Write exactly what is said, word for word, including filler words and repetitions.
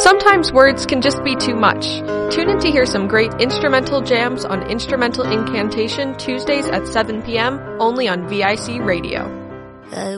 sometimes words can just be too much. Tune in to hear some great instrumental jams on Instrumental Incantation Tuesdays at seven p.m. only on V I C Radio. I